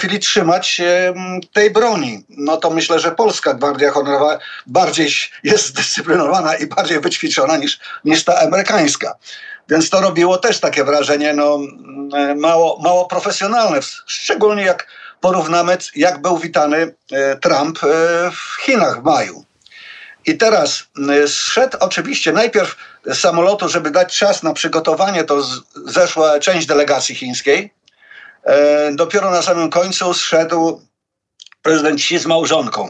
potrafili trzymać tej broni. No to myślę, że polska Gwardia Honorowa bardziej jest zdyscyplinowana i bardziej wyćwiczona niż ta amerykańska. Więc to robiło też takie wrażenie mało profesjonalne, szczególnie jak porównamy, jak był witany Trump w Chinach w maju. I teraz zszedł oczywiście najpierw z samolotu, żeby dać czas na przygotowanie, to zeszła część delegacji chińskiej. Dopiero na samym końcu zszedł prezydent Xi z małżonką.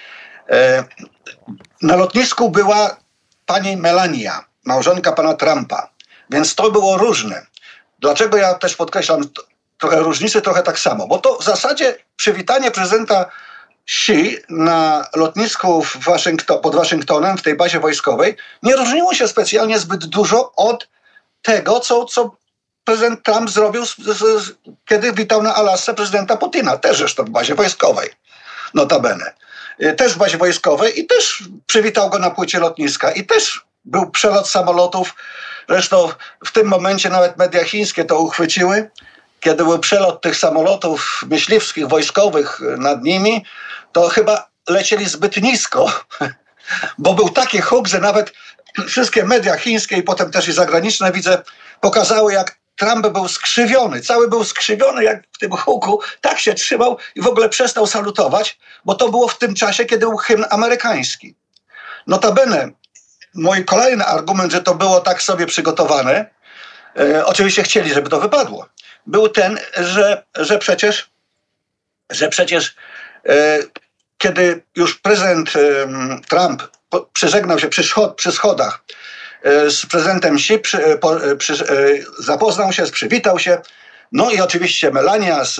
Na lotnisku była pani Melania, małżonka pana Trumpa, więc to było różne. Dlaczego ja też podkreślam trochę różnicy, trochę tak samo? Bo to w zasadzie przywitanie prezydenta Xi na lotnisku pod Waszyngtonem, w tej bazie wojskowej, nie różniło się specjalnie zbyt dużo od tego, co prezydent Trump zrobił, kiedy witał na Alasce prezydenta Putina, też zresztą w bazie wojskowej, notabene. Też w bazie wojskowej i też przywitał go na płycie lotniska i też był przelot samolotów. Zresztą w tym momencie nawet media chińskie to uchwyciły, kiedy był przelot tych samolotów myśliwskich, wojskowych nad nimi, to chyba lecieli zbyt nisko, bo był taki huk, że nawet wszystkie media chińskie i potem też i zagraniczne, widzę, pokazały, jak Trump był skrzywiony. Cały był skrzywiony jak w tym huku, tak się trzymał i w ogóle przestał salutować, bo to było w tym czasie, kiedy był hymn amerykański. Notabene, mój kolejny argument, że to było tak sobie przygotowane, oczywiście chcieli, żeby to wypadło, był ten, że przecież kiedy już prezydent Trump przeżegnał się przy schodach z prezydentem Xi, zapoznał się, przywitał się, no i oczywiście Melania z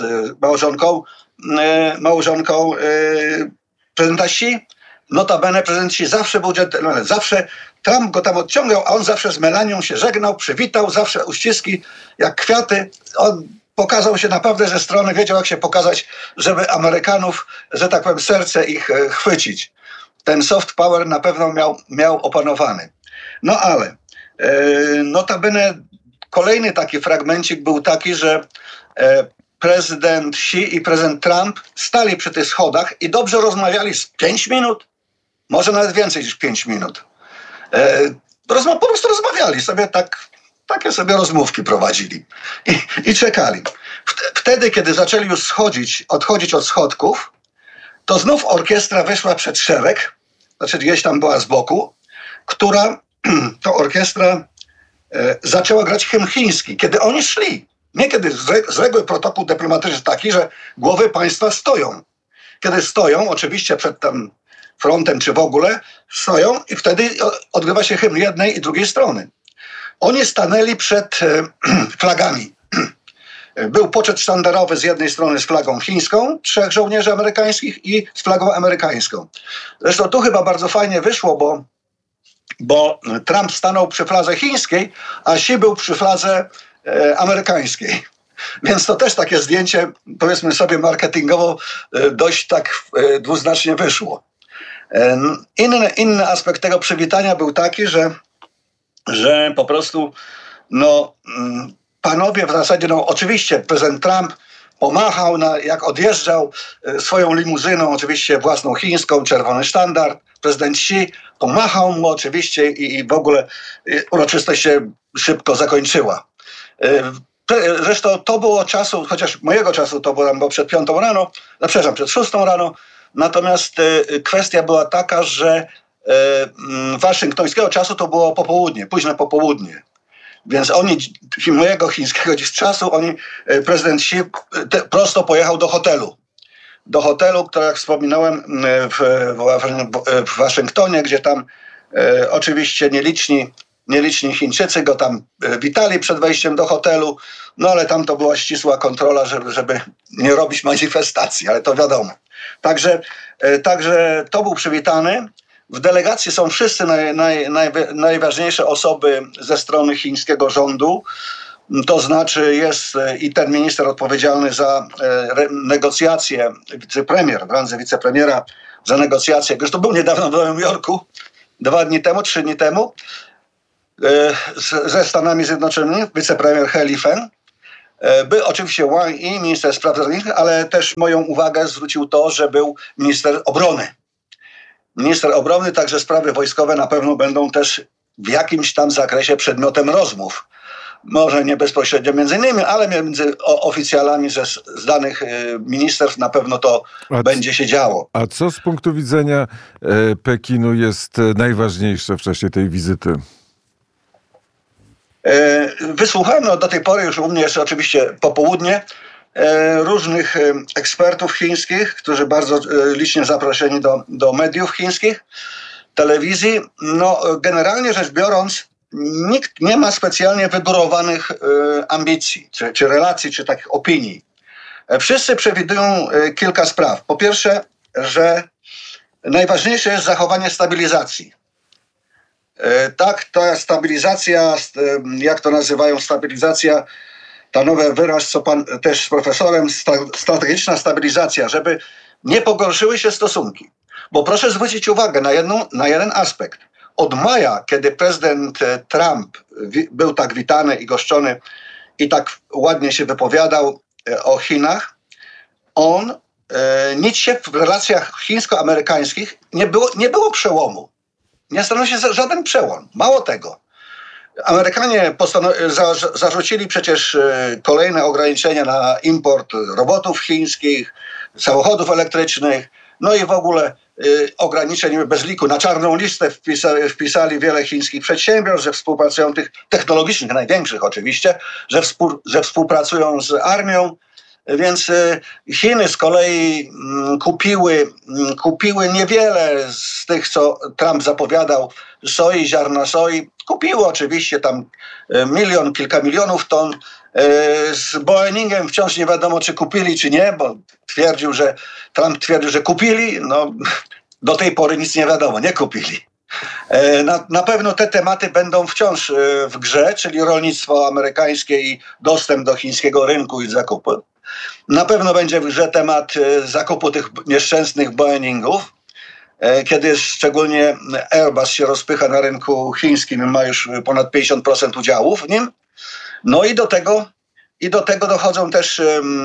małżonką prezydenta Xi. Notabene prezydent Xi zawsze był dżentelmenem, zawsze Trump go tam odciągał, a on zawsze z Melanią się żegnał, przywitał, zawsze uściski jak kwiaty. On pokazał się naprawdę ze strony, wiedział jak się pokazać, żeby Amerykanów, że tak powiem, serce ich chwycić. Ten soft power na pewno miał opanowany. No ale notabene kolejny taki fragmencik był taki, że prezydent Xi i prezydent Trump stali przy tych schodach i dobrze rozmawiali z 5 minut, może nawet więcej niż 5 minut. Po prostu rozmawiali sobie takie sobie rozmówki prowadzili i czekali. Wtedy, kiedy zaczęli już odchodzić od schodków, to znów orkiestra wyszła przed szereg, znaczy gdzieś tam była z boku, która to orkiestra zaczęła grać hymn chiński, kiedy oni szli. Nie kiedy z reguły protokół dyplomatyczny jest taki, że głowy państwa stoją. Kiedy stoją, oczywiście przed tam frontem czy w ogóle, stoją i wtedy odgrywa się hymn jednej i drugiej strony. Oni stanęli przed flagami. Był poczet sztandarowy z jednej strony z flagą chińską, 3 żołnierzy amerykańskich i z flagą amerykańską. Zresztą tu chyba bardzo fajnie wyszło, bo Trump stanął przy fladze chińskiej, a Xi był przy fladze amerykańskiej. Więc to też takie zdjęcie, powiedzmy sobie marketingowo, dość tak dwuznacznie wyszło. Inny aspekt tego przywitania był taki, że po prostu panowie w zasadzie, oczywiście prezydent Trump pomachał, jak odjeżdżał swoją limuzyną, oczywiście własną chińską, czerwony sztandar. Prezydent Xi pomachał mu oczywiście i w ogóle uroczystość się szybko zakończyła. Zresztą to było czasu, chociaż mojego czasu to było przed 5 rano, przed 6 rano, natomiast kwestia była taka, że waszyngtońskiego czasu to było popołudnie, późne popołudnie. Więc mojego chińskiego dziś czasu, prezydent Xi prosto pojechał do hotelu. Do hotelu, który jak wspominałem w Waszyngtonie, gdzie tam oczywiście nieliczni Chińczycy go tam witali przed wejściem do hotelu, no ale tam to była ścisła kontrola, żeby nie robić manifestacji, ale to wiadomo. Także to był przywitany. W delegacji są wszyscy najważniejsze osoby ze strony chińskiego rządu. To znaczy jest i ten minister odpowiedzialny za negocjacje, wicepremier, w randze wicepremiera za negocjacje. Zresztą był niedawno w Nowym Jorku, 3 dni temu, ze Stanami Zjednoczonymi, wicepremier He Lifeng. Oczywiście Wang Yi, minister spraw zagranicznych, ale też moją uwagę zwrócił to, że był minister obrony. Minister obrony, także sprawy wojskowe na pewno będą też w jakimś tam zakresie przedmiotem rozmów. Może nie bezpośrednio między innymi, ale między oficjalami z danych ministerstw na pewno to będzie się działo. A co z punktu widzenia Pekinu jest najważniejsze w czasie tej wizyty? Wysłuchano do tej pory, już u mnie jest oczywiście popołudnie, różnych ekspertów chińskich, którzy bardzo licznie zaproszeni do mediów chińskich, telewizji. No, generalnie rzecz biorąc, nikt nie ma specjalnie wygórowanych ambicji, czy relacji, czy takich opinii. Wszyscy przewidują kilka spraw. Po pierwsze, że najważniejsze jest zachowanie stabilizacji. Tak, ta stabilizacja, jak to nazywają, stabilizacja, ta nowy wyraz, co pan też z profesorem, strategiczna stabilizacja, żeby nie pogorszyły się stosunki. Bo proszę zwrócić uwagę na jeden aspekt. Od maja, kiedy prezydent Trump był tak witany i goszczony i tak ładnie się wypowiadał o Chinach, nic się w relacjach chińsko-amerykańskich nie było przełomu. Nie stanowi się żaden przełom. Mało tego. Amerykanie zarzucili przecież kolejne ograniczenia na import robotów chińskich, samochodów elektrycznych, no i w ogóle ograniczeń bez liku. Na czarną listę wpisali wiele chińskich przedsiębiorstw, że współpracują, tych technologicznych, największych oczywiście, że współpracują z armią. Więc Chiny z kolei kupiły niewiele z tych, co Trump zapowiadał, soi, ziarna soi. Kupiły oczywiście tam kilka milionów ton. Z Boeingiem wciąż nie wiadomo, czy kupili, czy nie, bo Trump twierdził, że kupili. No, do tej pory nic nie wiadomo, nie kupili. Na pewno te tematy będą wciąż w grze, czyli rolnictwo amerykańskie i dostęp do chińskiego rynku i zakupu. Na pewno będzie w grze temat zakupu tych nieszczęsnych Boeingów, kiedy szczególnie Airbus się rozpycha na rynku chińskim i ma już ponad 50% udziałów w nim. No i do tego dochodzą też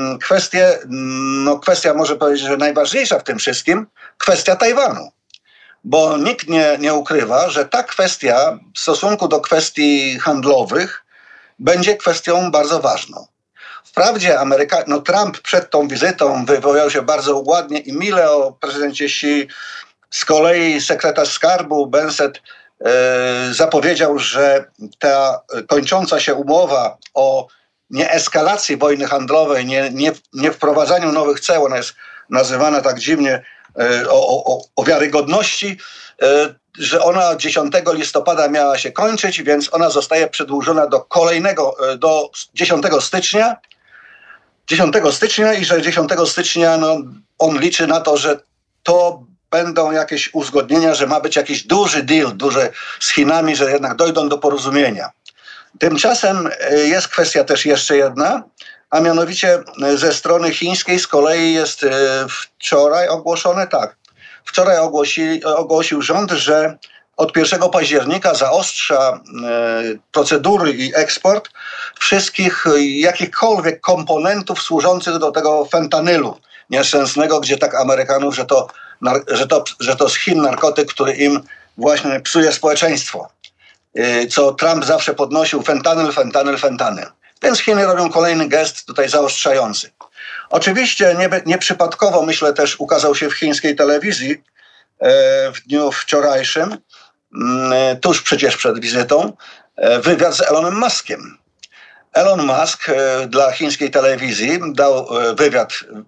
kwestia może powiedzieć, że najważniejsza w tym wszystkim, kwestia Tajwanu. Bo nikt nie ukrywa, że ta kwestia w stosunku do kwestii handlowych będzie kwestią bardzo ważną. Wprawdzie Trump przed tą wizytą wypowiadał się bardzo ładnie i mile o prezydencie Xi. Z kolei sekretarz skarbu Bessent zapowiedział, że ta kończąca się umowa o nieeskalacji wojny handlowej, nie wprowadzaniu nowych ceł, ona jest nazywana tak dziwnie o wiarygodności, że ona 10 listopada miała się kończyć, więc ona zostaje przedłużona do 10 stycznia. 10 stycznia i że 10 stycznia on liczy na to, że to będą jakieś uzgodnienia, że ma być jakiś duży deal z Chinami, że jednak dojdą do porozumienia. Tymczasem jest kwestia też jeszcze jedna, a mianowicie ze strony chińskiej z kolei jest wczoraj ogłoszone, wczoraj ogłosił rząd, że od 1 października zaostrza procedury i eksport wszystkich jakichkolwiek komponentów służących do tego fentanylu nieszczęsnego, gdzie tak Amerykanów, że to z Chin narkotyk, który im właśnie psuje społeczeństwo. Co Trump zawsze podnosił, fentanyl. Więc Chiny robią kolejny gest tutaj zaostrzający. Oczywiście nieprzypadkowo, myślę, też ukazał się w chińskiej telewizji w dniu wczorajszym, tuż przecież przed wizytą, wywiad z Elonem Muskiem. Elon Musk dla chińskiej telewizji dał wywiad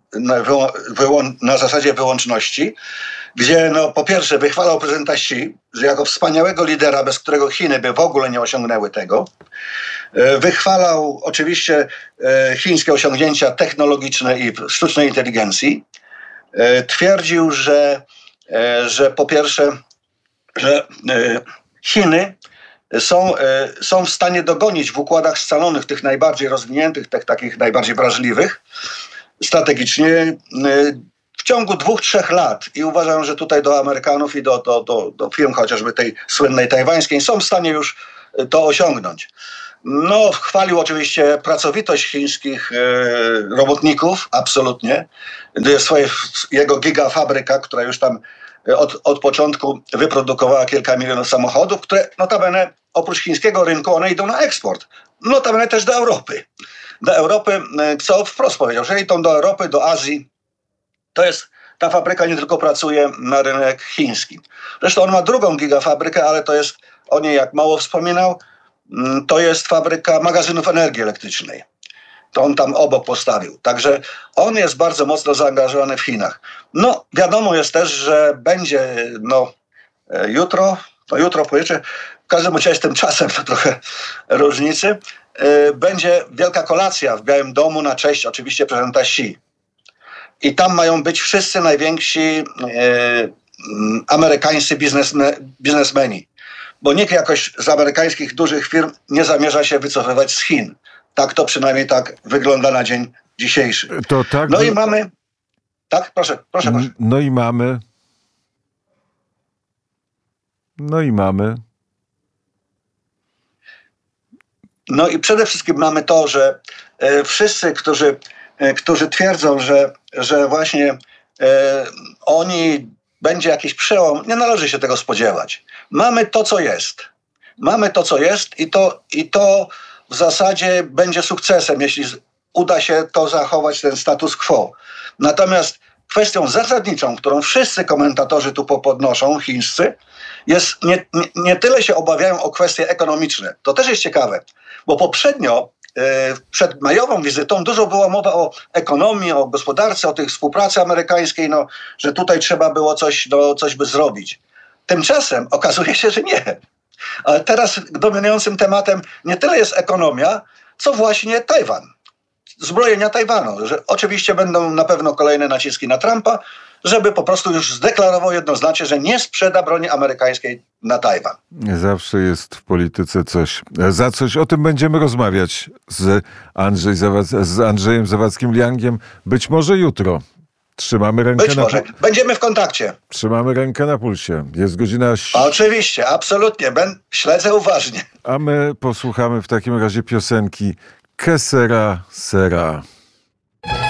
na zasadzie wyłączności, gdzie po pierwsze wychwalał prezydenta Xi, że jako wspaniałego lidera, bez którego Chiny by w ogóle nie osiągnęły tego. Wychwalał oczywiście chińskie osiągnięcia technologiczne i sztucznej inteligencji. Twierdził, że po pierwsze, że Chiny są w stanie dogonić w układach scalonych tych najbardziej rozwiniętych, takich najbardziej wrażliwych strategicznie w ciągu 2-3 lat. I uważam, że tutaj do Amerykanów i do firm chociażby tej słynnej tajwańskiej są w stanie już to osiągnąć. No, chwalił oczywiście pracowitość chińskich robotników, absolutnie. Jest jego gigafabryka, która już tam od początku wyprodukowała kilka milionów samochodów, które notabene oprócz chińskiego rynku one idą na eksport. Notabene też do Europy. Do Europy, co wprost powiedział, że idą do Europy, do Azji. Ta fabryka nie tylko pracuje na rynek chiński. Zresztą on ma drugą gigafabrykę, ale to jest, o niej jak mało wspominał, to jest fabryka magazynów energii elektrycznej. To on tam obok postawił. Także on jest bardzo mocno zaangażowany w Chinach. No, wiadomo jest też, że będzie jutro, pojutrze, w każdym razie z tym czasem to trochę różnicy, będzie wielka kolacja w Białym Domu na cześć oczywiście prezydenta Xi. I tam mają być wszyscy najwięksi amerykańscy biznesmeni. Bo nikt jakoś z amerykańskich dużych firm nie zamierza się wycofywać z Chin. Tak to przynajmniej tak wygląda na dzień dzisiejszy. To tak. No i mamy... Tak? Proszę. No i mamy... No i przede wszystkim mamy to, że wszyscy, którzy twierdzą, że właśnie oni będzie jakiś przełom, nie należy się tego spodziewać. Mamy to, co jest. I to w zasadzie będzie sukcesem, jeśli uda się to zachować, ten status quo. Natomiast kwestią zasadniczą, którą wszyscy komentatorzy tu podnoszą, chińscy, jest nie tyle się obawiają o kwestie ekonomiczne. To też jest ciekawe, bo poprzednio przed majową wizytą dużo była mowa o ekonomii, o gospodarce, o tej współpracy amerykańskiej, że tutaj trzeba było coś by zrobić. Tymczasem okazuje się, że nie. Ale teraz dominującym tematem nie tyle jest ekonomia, co właśnie Tajwan. Zbrojenia Tajwanu. Że oczywiście będą na pewno kolejne naciski na Trumpa, żeby po prostu już zdeklarował jednoznacznie, że nie sprzeda broni amerykańskiej na Tajwan. Zawsze jest w polityce coś. O tym będziemy rozmawiać z Andrzejem Zawadzkim-Liangiem. Być może jutro. Trzymamy rękę Będziemy w kontakcie. Trzymamy rękę na pulsie. Jest godzina... Oczywiście, absolutnie. Śledzę uważnie. A my posłuchamy w takim razie piosenki Que sera, sera.